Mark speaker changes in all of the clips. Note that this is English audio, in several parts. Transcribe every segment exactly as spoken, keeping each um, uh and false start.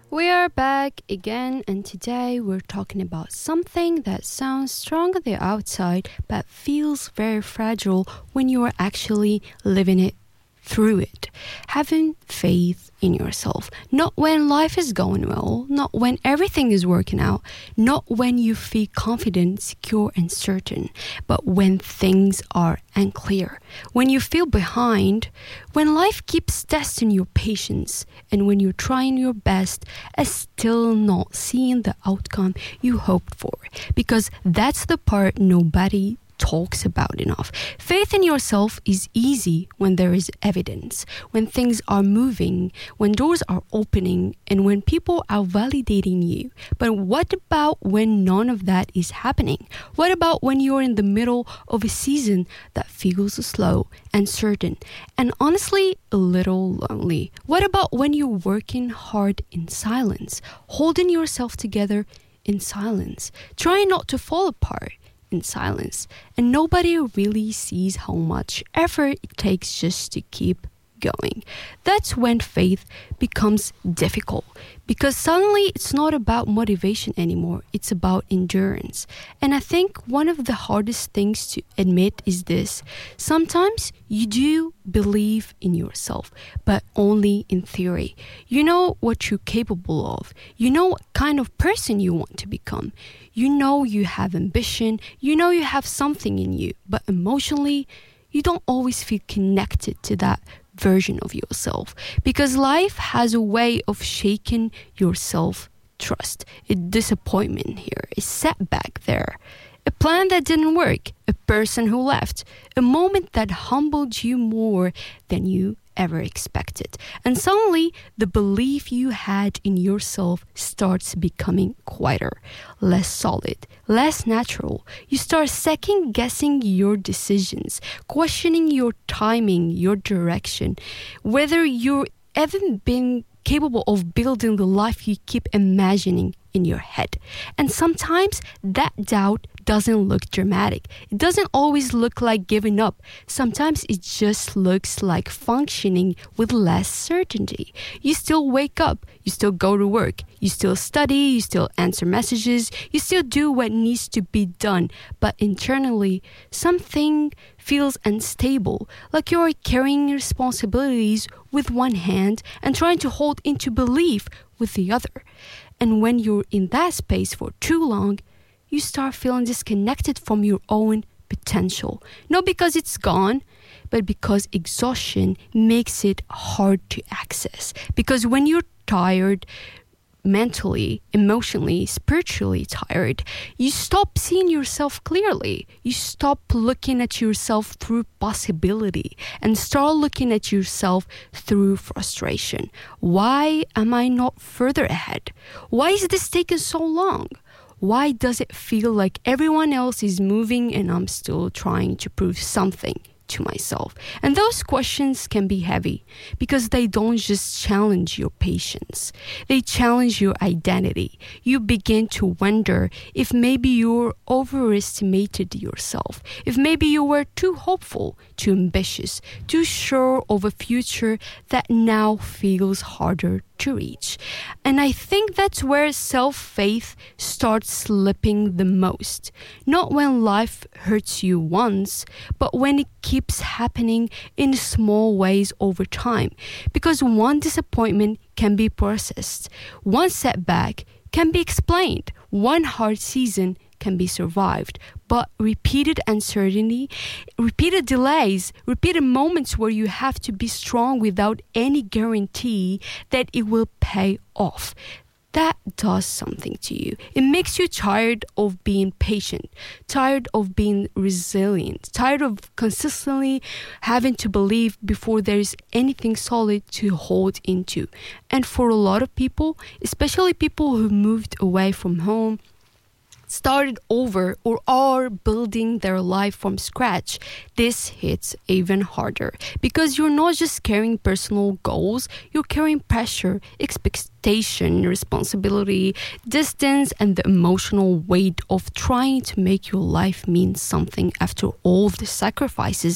Speaker 1: We are back again, and today we're talking about something that sounds strong on the outside but feels very fragile when you are actually living it through it. Having faith in yourself. Not when life is going well, not when everything is working out, not when you feel confident, secure, and certain, but when things are unclear, when you feel behind, when life keeps testing your patience, and when you're trying your best and still not seeing the outcome you hoped for, because that's the part nobody talks about enough. Faith in yourself is easy when there is evidence, when things are moving, when doors are opening, and when people are validating you. But what about when none of that is happening? What about when you're in the middle of a season that feels slow, uncertain, and honestly a little lonely? What about when you're working hard in silence, holding yourself together in silence, trying not to fall apart in silence, and nobody really sees how much effort it takes just to keep going? That's when faith becomes difficult, because suddenly it's not about motivation anymore, it's about endurance. And I think one of the hardest things to admit is this: sometimes you do believe in yourself, but only in theory. You know what you're capable of, you know what kind of person you want to become, you know you have ambition, you know you have something in you, but emotionally you don't always feel connected to that version of yourself, because life has a way of shaking your self-trust. A disappointment here, a setback there, a plan that didn't work, a person who left, a moment that humbled you more than you ever expected. And suddenly, the belief you had in yourself starts becoming quieter, less solid, less natural. You start second guessing your decisions, questioning your timing, your direction, whether you're even been capable of building the life you keep imagining in your head. And sometimes that doubt doesn't look dramatic. It doesn't always look like giving up. Sometimes it just looks like functioning with less certainty. You still wake up, you still go to work, you still study, you still answer messages, you still do what needs to be done, but internally something feels unstable, like you're carrying responsibilities with one hand and trying to hold into belief with the other. And when you're in that space for too long, you start feeling disconnected from your own potential. Not because it's gone, but because exhaustion makes it hard to access. Because when you're tired, mentally, emotionally, spiritually tired, you stop seeing yourself clearly. You stop looking at yourself through possibility and start looking at yourself through frustration. Why am I not further ahead? Why is this taking so long? Why does it feel like everyone else is moving and I'm still trying to prove something to myself? And those questions can be heavy because they don't just challenge your patience. They challenge your identity. You begin to wonder if maybe you overestimated yourself, if maybe you were too hopeful, too ambitious, too sure of a future that now feels harder to reach. And I think that's where self-faith starts slipping the most. Not when life hurts you once, but when it keeps happening in small ways over time. Because one disappointment can be processed, one setback can be explained, one hard season can be survived, but repeated uncertainty, repeated delays, repeated moments where you have to be strong without any guarantee that it will pay off, that does something to you. It makes you tired of being patient, tired of being resilient, tired of consistently having to believe before there is anything solid to hold into. And for a lot of people, especially people who moved away from home, started over, or are building their life from scratch, this hits even harder because you're not just carrying personal goals, you're carrying pressure, expectation, responsibility, distance, and the emotional weight of trying to make your life mean something after all the sacrifices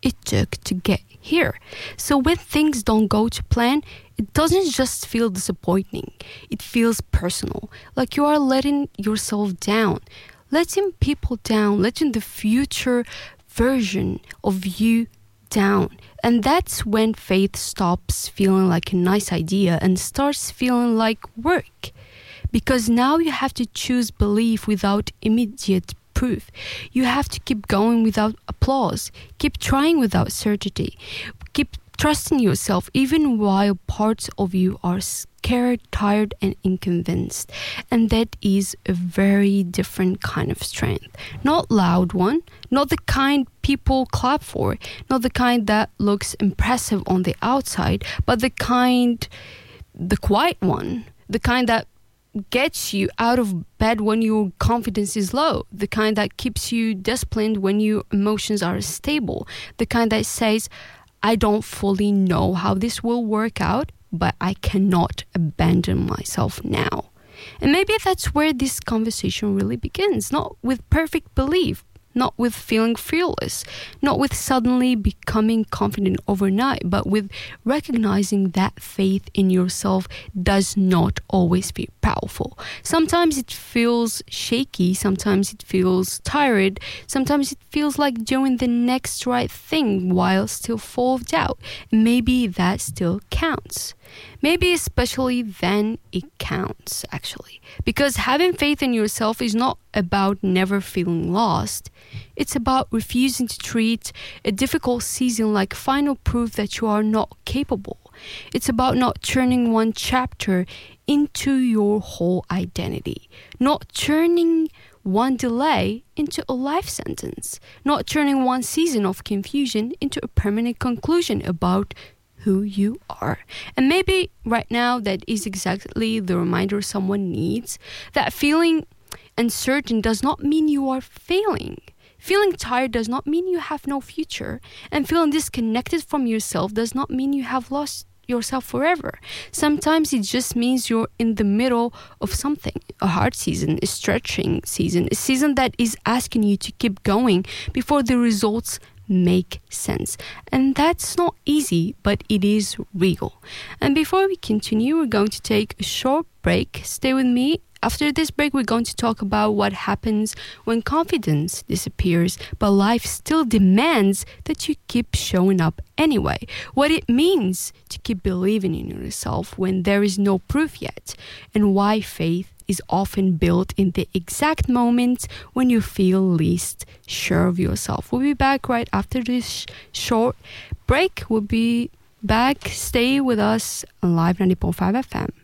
Speaker 1: it took to get here. So when things don't go to plan, it doesn't just feel disappointing. It feels personal, like you are letting yourself down, letting people down, letting the future version of you down. And that's when faith stops feeling like a nice idea and starts feeling like work. Because now you have to choose belief without immediate proof. You have to keep going without applause. Keep trying without certainty. Keep trusting yourself even while parts of you are scared, tired, and unconvinced. And that is a very different kind of strength. Not loud one, not the kind people clap for, not the kind that looks impressive on the outside, but the kind, the quiet one, the kind that gets you out of bed when your confidence is low, the kind that keeps you disciplined when your emotions are stable, the kind that says, I don't fully know how this will work out, but I cannot abandon myself now. And maybe that's where this conversation really begins, not with perfect belief, not with feeling fearless, not with suddenly becoming confident overnight, but with recognizing that faith in yourself does not always feel powerful. Sometimes it feels shaky, sometimes it feels tired, sometimes it feels like doing the next right thing while still full of doubt. And maybe that still counts. Maybe especially then it counts, actually. Because having faith in yourself is not about never feeling lost. It's about refusing to treat a difficult season like final proof that you are not capable. It's about not turning one chapter into your whole identity. Not turning one delay into a life sentence. Not turning one season of confusion into a permanent conclusion about who you are. And maybe right now that is exactly the reminder someone needs. That feeling uncertain does not mean you are failing. Feeling tired does not mean you have no future. And feeling disconnected from yourself does not mean you have lost yourself forever. Sometimes it just means you're in the middle of something. A hard season, a stretching season, a season that is asking you to keep going before the results make sense. And that's not easy, but it is real. And before we continue, we're going to take a short break. Stay with me. After this break, we're going to talk about what happens when confidence disappears, but life still demands that you keep showing up anyway. What it means to keep believing in yourself when there is no proof yet, and why faith is often built in the exact moments when you feel least sure of yourself. We'll be back right after this short break. We'll be back. Stay with us on Live ninety point five F M.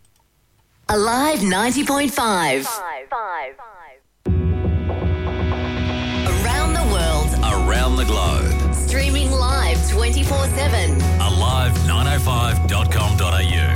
Speaker 2: Alive ninety point five. Around the world.
Speaker 3: Around the globe.
Speaker 2: Streaming live twenty-four seven.
Speaker 3: alive nine oh five dot com dot a u.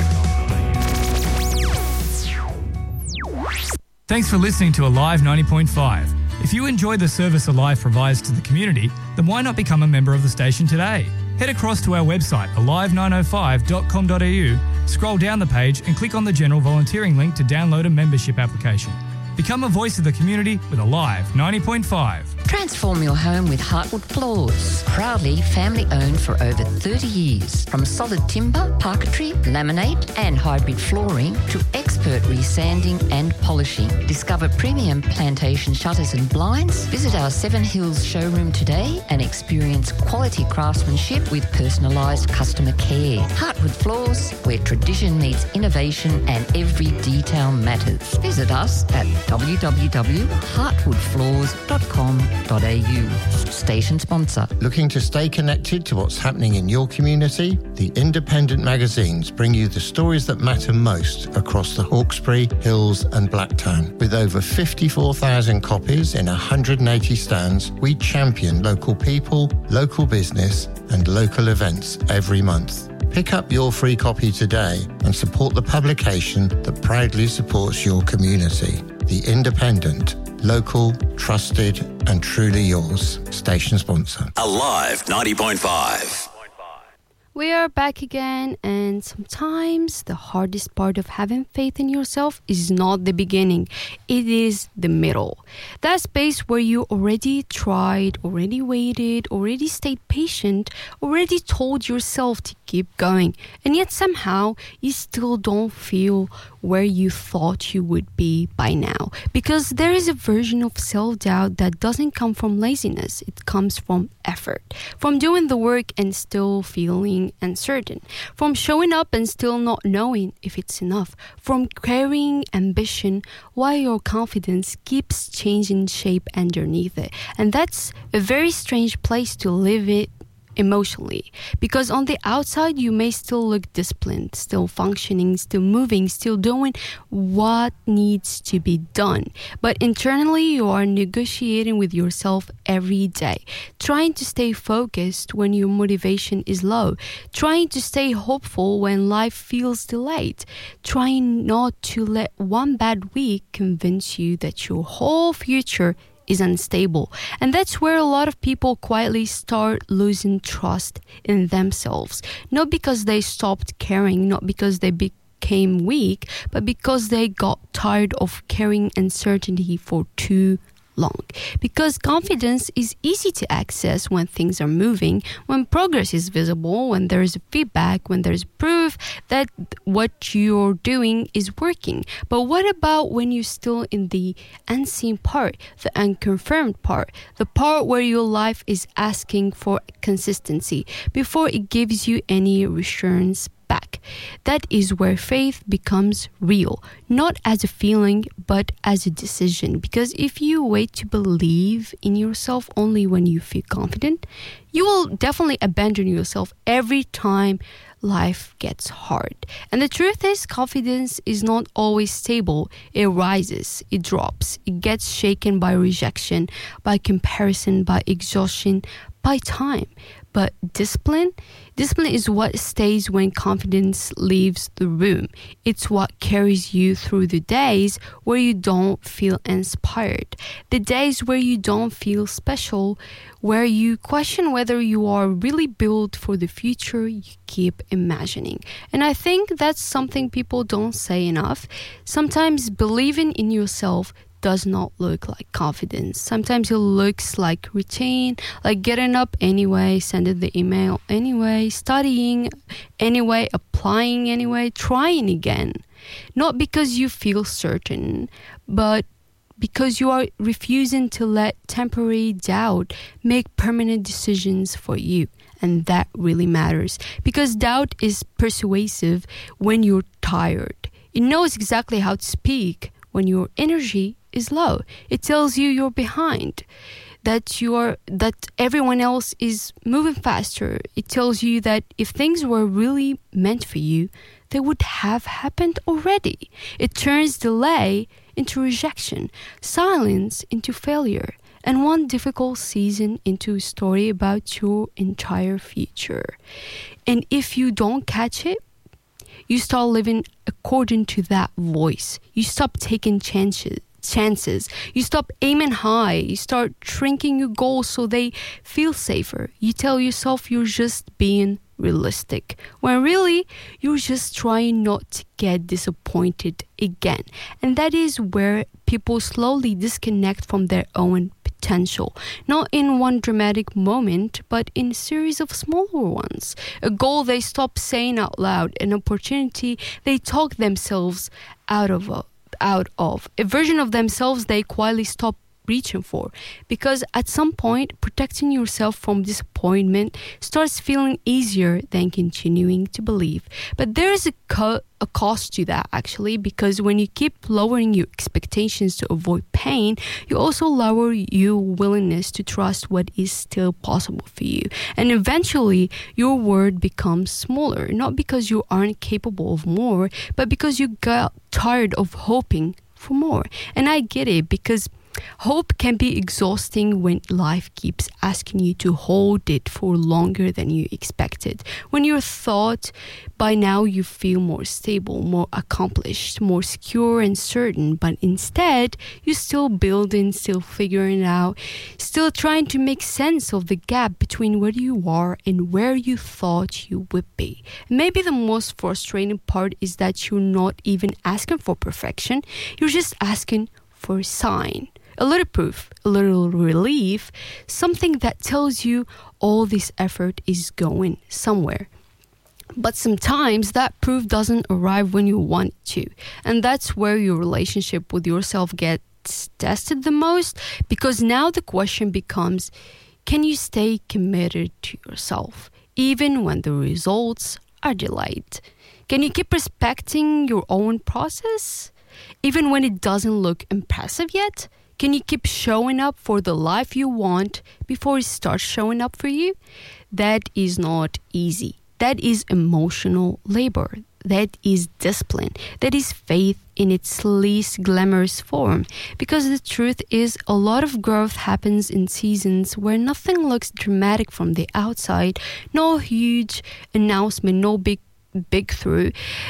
Speaker 4: Thanks for listening to Alive ninety point five. If you enjoy the service Alive provides to the community, then why not become a member of the station today? Head across to our website, alive nine oh five dot com dot a u, scroll down the page and click on the general volunteering link to download a membership application. Become a voice of the community with Alive ninety point five.
Speaker 5: Transform your home with Heartwood Floors. Proudly family owned for over thirty years. From solid timber, parquetry, laminate and hybrid flooring to expert resanding and polishing. Discover premium plantation shutters and blinds. Visit our Seven Hills showroom today and experience quality craftsmanship with personalised customer care. Heartwood Floors, where tradition meets innovation and every detail matters. Visit us at w w w dot heartwood floors dot com dot a u. Station sponsor.
Speaker 6: Looking to stay connected to what's happening in your community? The independent magazines bring you the stories that matter most across the Hawkesbury, Hills and Blacktown. With over fifty-four thousand copies in one hundred eighty stands, we champion local people, local business and local events every month. Pick up your free copy today and support the publication that proudly supports your community. The Independent. Local, trusted and truly yours. Station sponsor.
Speaker 3: Alive ninety point five.
Speaker 1: We are back again, and sometimes the hardest part of having faith in yourself is not the beginning, it is the middle. That space where you already tried, already waited, already stayed patient, already told yourself to keep going, and yet somehow you still don't feel where you thought you would be by now. Because there is a version of self-doubt that doesn't come from laziness, it comes from effort, from doing the work and still feeling uncertain, from showing up and still not knowing if it's enough, from carrying ambition while your confidence keeps changing shape underneath it. And that's a very strange place to live it emotionally, because on the outside you may still look disciplined, still functioning, still moving, still doing what needs to be done, but internally you are negotiating with yourself every day, trying to stay focused when your motivation is low, trying to stay hopeful when life feels delayed, trying not to let one bad week convince you that your whole future is unstable. And that's where a lot of people quietly start losing trust in themselves. Not because they stopped caring, not because they became weak, but because they got tired of carrying uncertainty for too long. Because confidence is easy to access when things are moving, when progress is visible, when there is feedback, when there is proof that what you're doing is working. But what about when you're still in the unseen part, the unconfirmed part, the part where your life is asking for consistency before it gives you any reassurance back? That is where faith becomes real, not as a feeling, but as a decision. Because if you wait to believe in yourself only when you feel confident, you will definitely abandon yourself every time life gets hard. And the truth is, confidence is not always stable. It rises, it drops, it gets shaken by rejection, by comparison, by exhaustion, by time. But discipline, discipline is what stays when confidence leaves the room. It's what carries you through the days where you don't feel inspired, the days where you don't feel special, where you question whether you are really built for the future you keep imagining. And I think that's something people don't say enough. Sometimes believing in yourself does not look like confidence. Sometimes it looks like routine, like getting up anyway, sending the email anyway, studying anyway, applying anyway, trying again. Not because you feel certain, but because you are refusing to let temporary doubt make permanent decisions for you. And that really matters, because doubt is persuasive when you're tired. It knows exactly how to speak when your energy is low. It tells you you're behind, that you're that everyone else is moving faster. It tells you that if things were really meant for you, they would have happened already. It turns delay into rejection, silence into failure, and one difficult season into a story about your entire future. And if you don't catch it, you start living according to that voice. You stop taking chances. chances. You stop aiming high. You start shrinking your goals so they feel safer. You tell yourself you're just being realistic, when really you're just trying not to get disappointed again. And that is where people slowly disconnect from their own potential, not in one dramatic moment, but in a series of smaller ones. A goal they stop saying out loud, an opportunity they talk themselves out of a out of, a version of themselves they quietly stop reaching for. Because at some point, protecting yourself from disappointment starts feeling easier than continuing to believe. But there is a, co- a cost to that, actually, because when you keep lowering your expectations to avoid pain, you also lower your willingness to trust what is still possible for you. And eventually, your world becomes smaller, not because you aren't capable of more, but because you got tired of hoping for more. And I get it, because Hope can be exhausting when life keeps asking you to hold it for longer than you expected. When you thought by now you feel more stable, more accomplished, more secure and certain, but instead you're still building, still figuring it out, still trying to make sense of the gap between where you are and where you thought you would be. Maybe the most frustrating part is that you're not even asking for perfection. You're just asking for a sign. A little proof, a little relief, something that tells you all this effort is going somewhere. But sometimes that proof doesn't arrive when you want it to. And that's where your relationship with yourself gets tested the most, because now the question becomes, can you stay committed to yourself, even when the results are delayed? Can you keep respecting your own process, even when it doesn't look impressive yet? Can you keep showing up for the life you want before it starts showing up for you? That is not easy. That is emotional labor. That is discipline. That is faith in its least glamorous form. Because the truth is, a lot of growth happens in seasons where nothing looks dramatic from the outside. No huge announcement, no big breakthrough,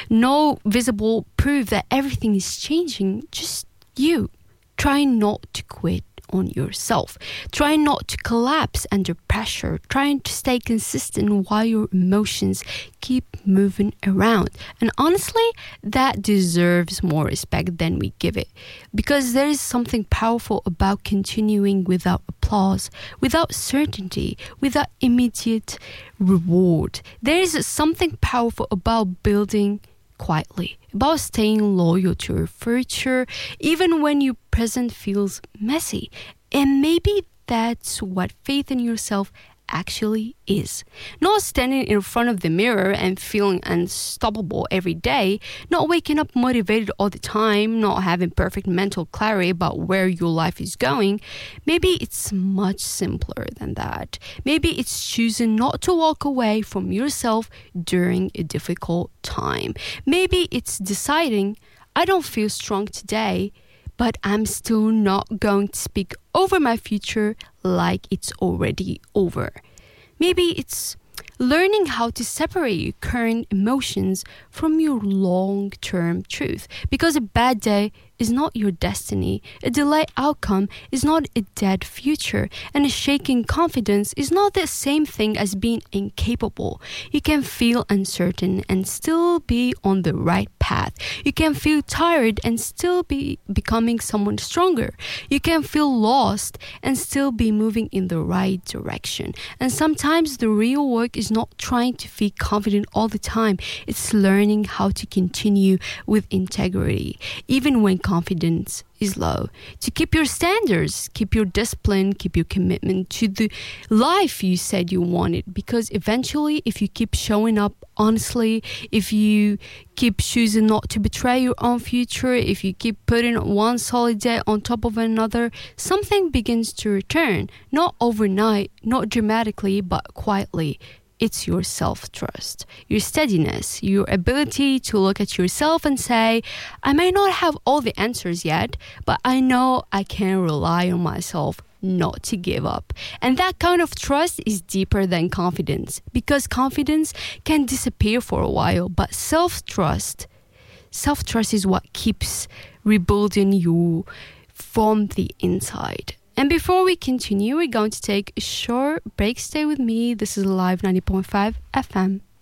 Speaker 1: no visible proof that everything is changing. Just you. Try not to quit on yourself. Try not to collapse under pressure. Trying to stay consistent while your emotions keep moving around. And honestly, that deserves more respect than we give it. Because there is something powerful about continuing without applause, without certainty, without immediate reward. There is something powerful about building quietly, about staying loyal to your future, even when your present feels messy. And maybe that's what faith in yourself actually is. Not standing in front of the mirror and feeling unstoppable every day, not waking up motivated all the time, not having perfect mental clarity about where your life is going. Maybe it's much simpler than that. Maybe it's choosing not to walk away from yourself during a difficult time. Maybe it's deciding, I don't feel strong today, but I'm still not going to speak over my future like it's already over. Maybe it's learning how to separate your current emotions from your long-term truth. Because a bad day is not your destiny. A delayed outcome is not a dead future. And a shaking confidence is not the same thing as being incapable. You can feel uncertain and still be on the right path. You can feel tired and still be becoming someone stronger. You can feel lost and still be moving in the right direction. And sometimes the real work is not trying to feel confident all the time. It's learning how to continue with integrity, even when confidence is low. To keep your standards, keep your discipline, keep your commitment to the life you said you wanted. Because eventually, if you keep showing up honestly, if you keep choosing not to betray your own future, if you keep putting one solid day on top of another, something begins to return. Not overnight, not dramatically, but quietly. It's your self-trust, your steadiness, your ability to look at yourself and say, I may not have all the answers yet, but I know I can rely on myself not to give up. And that kind of trust is deeper than confidence, because confidence can disappear for a while, but self-trust, self-trust is what keeps rebuilding you from the inside. And before we continue, we're going to take a short break. Stay with me. This is Live ninety point five F M.